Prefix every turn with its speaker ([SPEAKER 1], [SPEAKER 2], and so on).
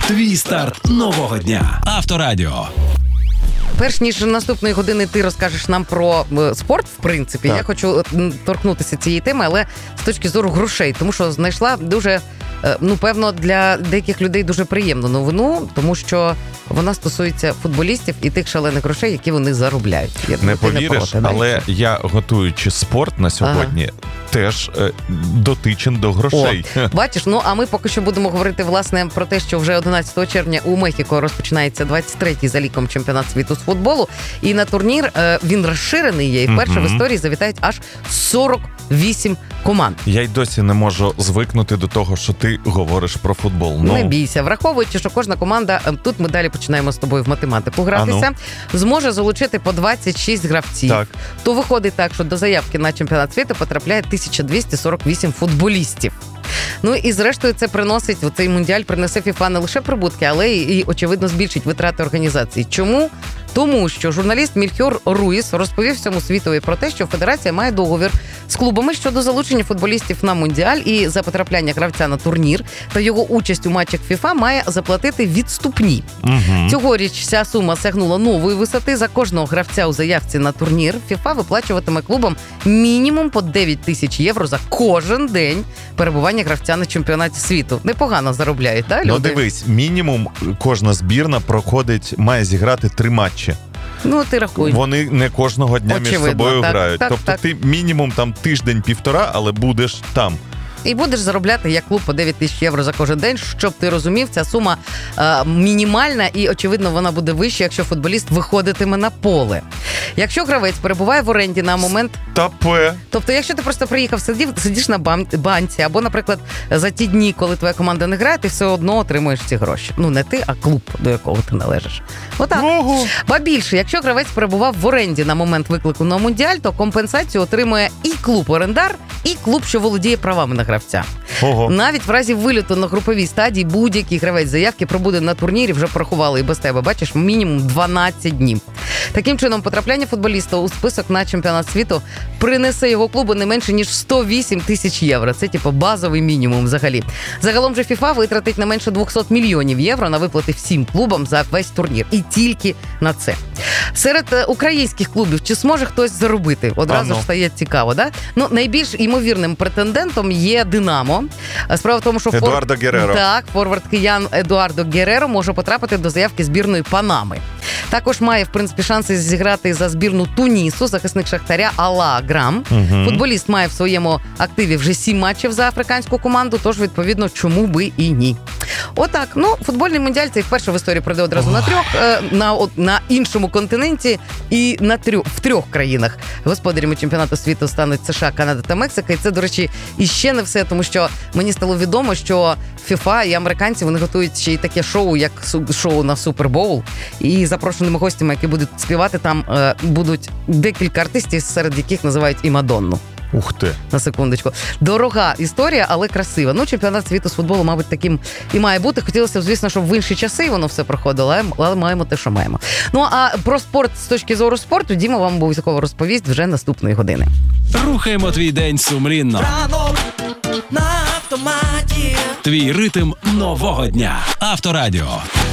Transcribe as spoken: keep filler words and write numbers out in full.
[SPEAKER 1] Твій старт нового дня. Авторадіо.
[SPEAKER 2] Перш ніж наступної години ти розкажеш нам про спорт, в принципі,
[SPEAKER 3] так.
[SPEAKER 2] я хочу торкнутися цієї теми, але з точки зору грошей, тому що знайшла дуже, ну, певно, для деяких людей дуже приємну новину, тому що вона стосується футболістів і тих шалених грошей, які вони заробляють. Я
[SPEAKER 3] Не
[SPEAKER 2] думаю, ти
[SPEAKER 3] повіриш,
[SPEAKER 2] проти,
[SPEAKER 3] але
[SPEAKER 2] навіть.
[SPEAKER 3] я, готуючи спорт на сьогодні, ага. теж е, дотичен до грошей.
[SPEAKER 2] О, бачиш, ну а ми поки що будемо говорити, власне, про те, що вже одинадцятого червня у Мехіко розпочинається двадцять третій за ліком чемпіонат світу з футболу. І на турнір е, він розширений є, і вперше mm-hmm. в історії завітають аж сорок вісім команд.
[SPEAKER 3] Я й досі не можу звикнути до того, що ти говориш про футбол. Ну.
[SPEAKER 2] Не бійся, враховуючи, що кожна команда, тут ми далі починаємо з тобою в математику гратися,
[SPEAKER 3] ну.
[SPEAKER 2] зможе залучити по двадцять шість гравців.
[SPEAKER 3] Так.
[SPEAKER 2] То виходить так, що до заявки на чемпіонат світу потрапляє тисяча двісті сорок вісім футболістів. Ну і зрештою це приносить, цей мундіаль принесе FIFA не лише прибутки, але і, очевидно, збільшить витрати організації. Чому? Тому що журналіст Мельхіор Руїс розповів всьому світові про те, що федерація має договір з клубами щодо залучення футболістів на мундіаль, і за потрапляння гравця на турнір та його участь у матчах FIFA має заплатити відступні.
[SPEAKER 3] Угу.
[SPEAKER 2] Цьогоріч ця сума сягнула нової висоти. За кожного гравця у заявці на турнір FIFA виплачуватиме клубам мінімум по дев'ять тисяч євро за кожен день перебування гравця на чемпіонаті світу. Непогано заробляють, так, люди?
[SPEAKER 3] Ну дивись, мінімум кожна збірна проходить, має зіграти три матчі.
[SPEAKER 2] Ну, ти рахуй.
[SPEAKER 3] Вони не кожного дня
[SPEAKER 2] Очевидно,
[SPEAKER 3] між собою
[SPEAKER 2] так,
[SPEAKER 3] грають.
[SPEAKER 2] так,
[SPEAKER 3] тобто
[SPEAKER 2] так.
[SPEAKER 3] ти мінімум там тиждень-півтора, але будеш там.
[SPEAKER 2] І будеш заробляти як клуб по дев'ять тисяч євро за кожен день. Щоб ти розумів, ця сума е, мінімальна і, очевидно, вона буде вища, якщо футболіст виходитиме на поле. Якщо гравець перебуває в оренді на момент...
[SPEAKER 3] Тапе.
[SPEAKER 2] Тобто, якщо ти просто приїхав, сидів, сидиш на банці, або, наприклад, за ті дні, коли твоя команда не грає, ти все одно отримуєш ці гроші. Ну, не ти, а клуб, до якого ти належиш. Отак.
[SPEAKER 3] Ого.
[SPEAKER 2] Ба більше, якщо гравець перебував в оренді на момент виклику на мундіаль, то компенсацію отримує і клуб-орендар, і клуб, що володіє правами на гравця.
[SPEAKER 3] Ого.
[SPEAKER 2] Навіть в разі виліту на груповій стадії будь-який гравець заявки пробуде на турнірі, вже порахували і без тебе, бачиш, мінімум дванадцять днів. Таким чином, потрапляння футболіста у список на чемпіонат світу принесе його клубу не менше, ніж сто вісім тисяч євро. Це, типу, базовий мінімум взагалі. Загалом же FIFA витратить не менше двісті мільйонів євро на виплати всім клубам за весь турнір. І тільки на це. Серед українських клубів чи зможе хтось заробити? Одразу ж стає цікаво, да? Ну, найбільш ймовірним претендентом є «Динамо». Справа в тому, що
[SPEAKER 3] Едуардо
[SPEAKER 2] фор...
[SPEAKER 3] Герреро.
[SPEAKER 2] Так, форвард киян Едуардо Герреро може потрапити до заявки збірної Панами. Також має, в принципі, шанси зіграти за збірну Тунісу, захисник Шахтаря Алла Грам.
[SPEAKER 3] Угу.
[SPEAKER 2] Футболіст має в своєму активі вже сім матчів за африканську команду, тож, відповідно, чому би і ні. Отак, ну, футбольний мундіаль це вперше в історії пройде одразу Ой. на трьох, на, на іншому континенті і на трьох, в трьох країнах. Господарями чемпіонату світу стануть США, Канада та Мексика. І це, до речі, іще не все, тому що мені стало відомо, що FIFA і американці, вони готують ще й таке шоу, як шоу на Супербоул. І запрошеними гостями, які будуть співати, там будуть декілька артистів, серед яких називають і Мадонну.
[SPEAKER 3] Ух ти.
[SPEAKER 2] На секундочку. Дорога історія, але красива. Ну, чемпіонат світу з футболу, мабуть, таким і має бути. Хотілося б, звісно, щоб в інші часи воно все проходило, але маємо те, що маємо. Ну, а про спорт з точки зору спорту Діма вам обов'язково розповість вже наступної години.
[SPEAKER 1] Рухаємо твій день сумлінно.
[SPEAKER 4] Ранок на автоматі.
[SPEAKER 1] Твій ритм нового дня. Авторадіо.